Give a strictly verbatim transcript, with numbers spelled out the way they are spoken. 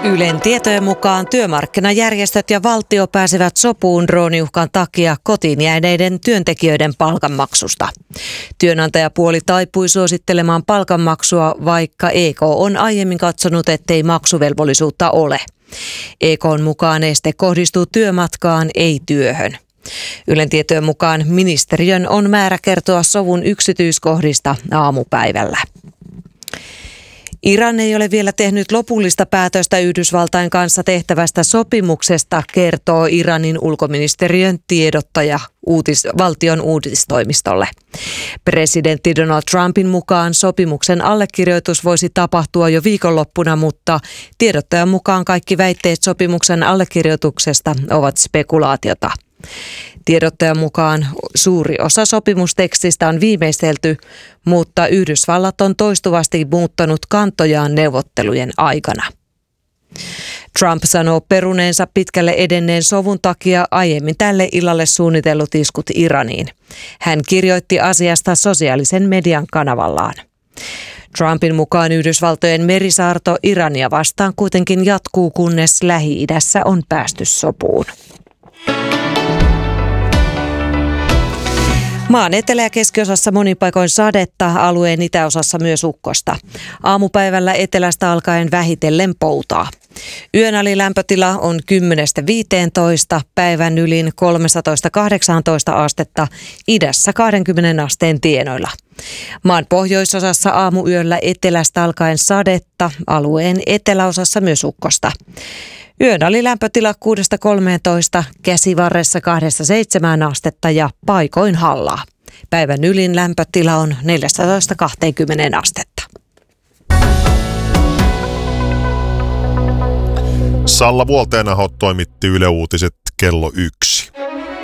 Ylen tietojen mukaan työmarkkinajärjestöt ja valtio pääsevät sopuun drooniuhkan takia kotiin jääneiden työntekijöiden palkanmaksusta. Työnantajapuoli taipui suosittelemaan palkanmaksua, vaikka E K on aiemmin katsonut, ettei maksuvelvollisuutta ole. E K:n mukaan este kohdistuu työmatkaan, ei työhön. Ylen tietojen mukaan ministeriön on määrä kertoa sovun yksityiskohdista aamupäivällä. Iran ei ole vielä tehnyt lopullista päätöstä Yhdysvaltain kanssa tehtävästä sopimuksesta, kertoo Iranin ulkoministeriön tiedottaja uutis, valtion uutistoimistolle. Presidentti Donald Trumpin mukaan sopimuksen allekirjoitus voisi tapahtua jo viikonloppuna, mutta tiedottajan mukaan kaikki väitteet sopimuksen allekirjoituksesta ovat spekulaatiota. Tiedottajan mukaan suuri osa sopimustekstistä on viimeistelty, mutta Yhdysvallat on toistuvasti muuttanut kantojaan neuvottelujen aikana. Trump sanoo peruneensa pitkälle edenneen sovun takia aiemmin tälle illalle suunnitellut iskut Iraniin. Hän kirjoitti asiasta sosiaalisen median kanavallaan. Trumpin mukaan Yhdysvaltojen merisaarto Irania vastaan kuitenkin jatkuu, kunnes Lähi-idässä on päästy sopuun. Maan etelä- ja keskiosassa monin paikoin sadetta, alueen itäosassa myös ukkosta. Aamupäivällä etelästä alkaen vähitellen poutaa. Yön alilämpötila on kymmenestä viiteentoista, päivän ylin kolmetoista kahdeksantoista astetta, idässä kaksikymmentä asteen tienoilla. Maan pohjoisosassa aamuyöllä etelästä alkaen sadetta, alueen eteläosassa myös ukkosta. Yön alilämpötila kuudesta kolmeentoista, Käsivarressa kahdesta seitsemään astetta ja paikoin hallaa. Päivän ylin lämpötila on neljätoista kaksikymmentä astetta. Salla Vuolteenaho toimitti Yle Uutiset kello yksi.